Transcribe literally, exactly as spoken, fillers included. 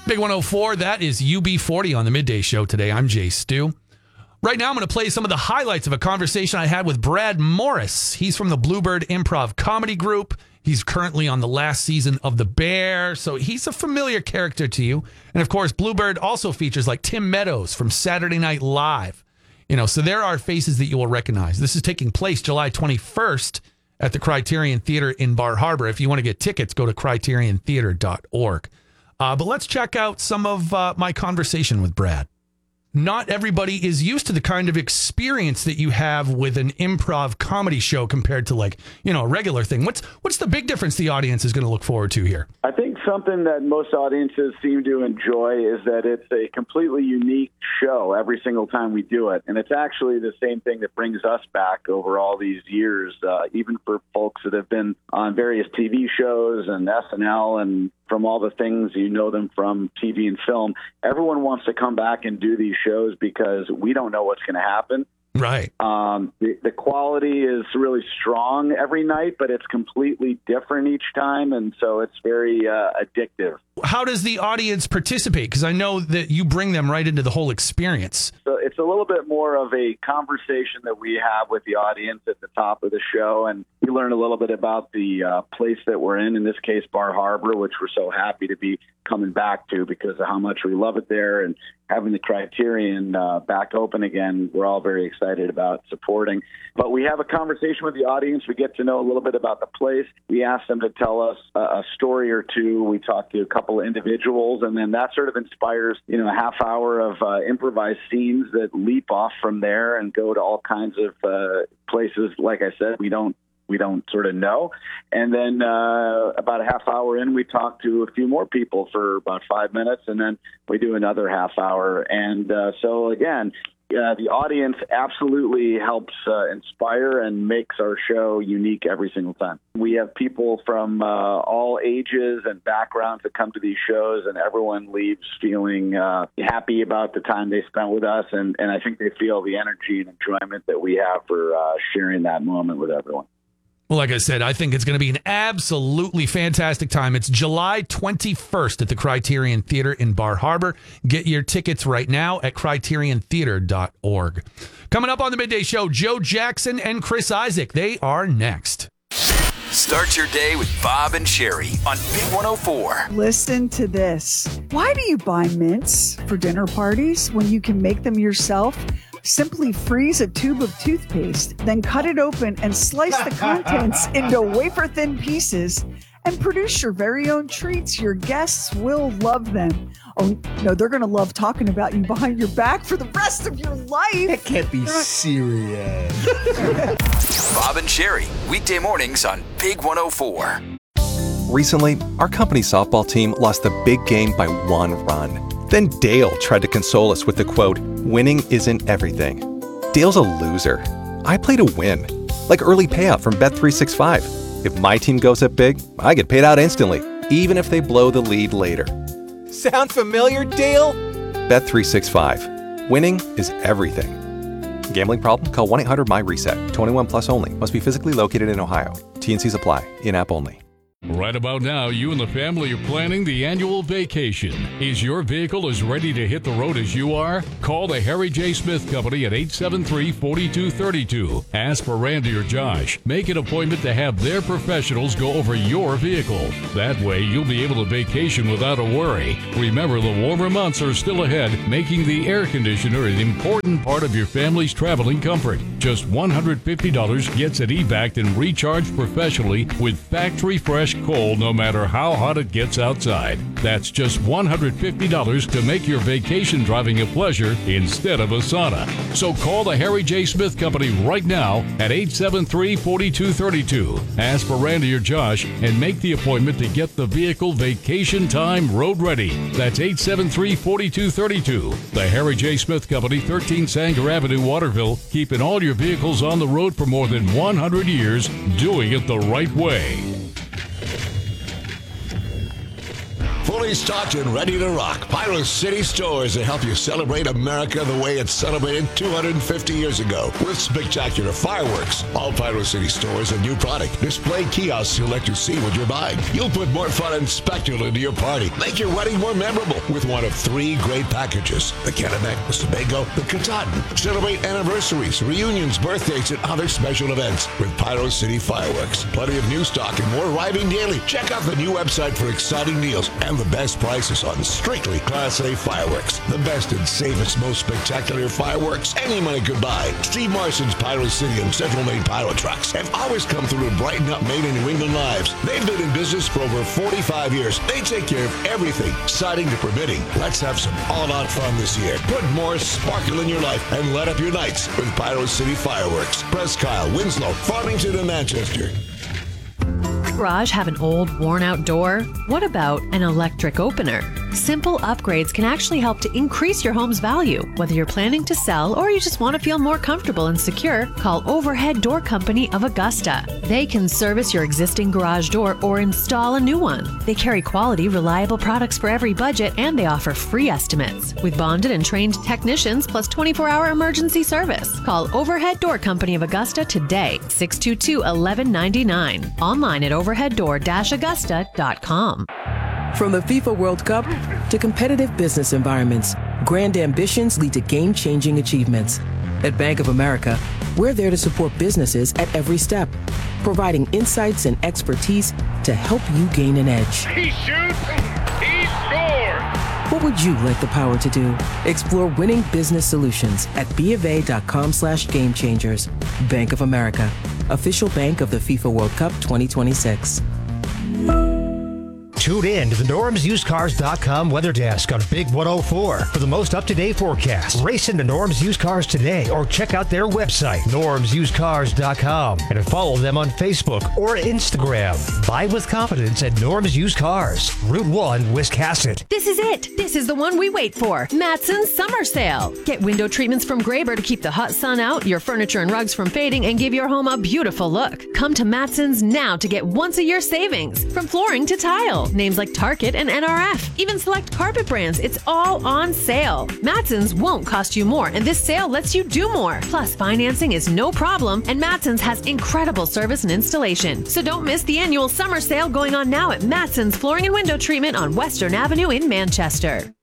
Big one oh four, that is U B forty on the Midday Show today. I'm Jay Stu. Right now, I'm going to play some of the highlights of a conversation I had with Brad Morris. He's from the Bluebird Improv Comedy Group. He's currently on the last season of The Bear, so he's a familiar character to you. And of course, Bluebird also features like Tim Meadows from Saturday Night Live. You know, so there are faces that you will recognize. This is taking place July twenty-first at the Criterion Theater in Bar Harbor. If you want to get tickets, go to criterion theater dot org. Uh, but let's check out some of uh, my conversation with Brad. Not everybody is used to the kind of experience that you have with an improv comedy show compared to, like, you know, a regular thing. What's what's the big difference the audience is going to look forward to here? I think something that most audiences seem to enjoy is that it's a completely unique show every single time we do it. And it's actually the same thing that brings us back over all these years, uh, even for folks that have been on various T V shows and S N L and from all the things you know them from T V and film. Everyone wants to come back and do these shows because we don't know what's going to happen. Right. Um, the, the quality is really strong every night, but it's completely different each time, and so it's very uh, addictive. How does the audience participate? Because I know that you bring them right into the whole experience. So it's a little bit more of a conversation that we have with the audience at the top of the show, and we learn a little bit about the uh, place that we're in, in this case, Bar Harbor, which we're so happy to be coming back to because of how much we love it there, and having the Criterion uh, back open again, we're all very excited about supporting. But we have a conversation with the audience. We get to know a little bit about the place. We ask them to tell us a, a story or two. We talk to a couple of individuals, and then that sort of inspires, you know, a half hour of uh, improvised scenes that leap off from there and go to all kinds of uh, places. Like I said, we don't we don't sort of know. And then uh, about a half hour in, we talk to a few more people for about five minutes, and then we do another half hour. And uh, so, again, uh, the audience absolutely helps uh, inspire and makes our show unique every single time. We have people from uh, all ages and backgrounds that come to these shows, and everyone leaves feeling uh, happy about the time they spent with us. And, and I think they feel the energy and enjoyment that we have for uh, sharing that moment with everyone. Well, like I said, I think it's going to be an absolutely fantastic time. It's July twenty-first at the Criterion Theater in Bar Harbor. Get your tickets right now at criterion theater dot org. Coming up on the Midday Show, Joe Jackson and Chris Isaak. They are next. Start your day with Bob and Sherry on Big one oh four. Listen to this. Why do you buy mints for dinner parties when you can make them yourself? Simply freeze a tube of toothpaste, then cut it open and slice the contents into wafer-thin pieces and produce your very own treats. Your guests will love them. Oh, no, they're going to love talking about you behind your back for the rest of your life. That can't be serious. Bob and Sherry, weekday mornings on Big one oh four. Recently, our company softball team lost the big game by one run. Then Dale tried to console us with the quote, "Winning isn't everything." Dale's a loser. I play to win, like early payout from Bet three sixty-five. If my team goes up big, I get paid out instantly, even if they blow the lead later. Sound familiar, Dale? Bet three sixty-five. Winning is everything. Gambling problem? Call one eight hundred my reset. twenty-one plus only. Must be physically located in Ohio. T and C's apply. In-app only. Right about now, you and the family are planning the annual vacation. Is your vehicle as ready to hit the road as you are? Call the Harry J. Smith Company at eight seven three, four two three two. Ask for Randy or Josh. Make an appointment to have their professionals go over your vehicle. That way, you'll be able to vacation without a worry. Remember, the warmer months are still ahead, making the air conditioner an important part of your family's traveling comfort. Just one hundred fifty dollars gets it evac and recharged professionally with factory fresh cold no matter how hot it gets outside. That's just one hundred fifty dollars to make your vacation driving a pleasure instead of a sauna. So call the Harry J. Smith Company right now at eight seven three, four two three two. Ask for Randy or Josh and make the appointment to get the vehicle vacation time road ready. That's eight seven three, four two three two. The Harry J. Smith Company, thirteen Sanger Avenue, Waterville, keeping all your vehicles on the road for more than one hundred years, doing it the right way. Fully stocked and ready to rock. Pyro City Stores to help you celebrate America the way it celebrated two hundred fifty years ago with spectacular fireworks. All Pyro City Stores have new product. Display kiosks will let you see what you're buying. You'll put more fun and spectacle into your party. Make your wedding more memorable with one of three great packages. The Kennebec, the Sebago, the Katahdin. Celebrate anniversaries, reunions, birthdays, and other special events with Pyro City Fireworks. Plenty of new stock and more arriving daily. Check out the new website for exciting deals and the best prices on strictly Class A fireworks. The best and safest, most spectacular fireworks any money could buy. Steve Marson's Pyro City and Central Maine Pyro Trucks have always come through to brighten up Maine and New England lives. They've been in business for over forty-five years. They take care of everything, siding to permitting. Let's have some all-out fun this year. Put more sparkle in your life and light up your nights with Pyro City Fireworks. Presque Isle, Winslow, Farmington, and Manchester. Garage have an old, worn-out door? What about an electric opener? Simple upgrades can actually help to increase your home's value. Whether you're planning to sell or you just want to feel more comfortable and secure, call Overhead Door Company of Augusta. They can service your existing garage door or install a new one. They carry quality, reliable products for every budget, and they offer free estimates. With bonded and trained technicians plus twenty-four hour emergency service. Call Overhead Door Company of Augusta today, six two two, one one nine nine. Online at overhead door dash augusta dot com. From the FIFA World Cup to competitive business environments, grand ambitions lead to game-changing achievements. At Bank of America, we're there to support businesses at every step, providing insights and expertise to help you gain an edge. He shoots, he scores! What would you like the power to do? Explore winning business solutions at BofA.com slash game changers. Bank of America, official bank of the FIFA World Cup twenty twenty-six. Tune in to the Norm's Used Cars dot com weather desk on Big one oh four for the most up-to-date forecast. Race into Norm's Used Cars today or check out their website, Norm's Used Cars dot com, and follow them on Facebook or Instagram. Buy with confidence at Norm's Used Cars, Route one, Wiscasset. This is it. This is the one we wait for. Matson's Summer Sale. Get window treatments from Graber to keep the hot sun out, your furniture and rugs from fading, and give your home a beautiful look. Come to Matson's now to get once-a-year savings. From flooring to tile. Names like Target and N R F. Even select carpet brands. It's all on sale. Matson's won't cost you more, and this sale lets you do more. Plus, financing is no problem, and Matson's has incredible service and installation. So don't miss the annual summer sale going on now at Matson's Flooring and Window Treatment on Western Avenue in Manchester.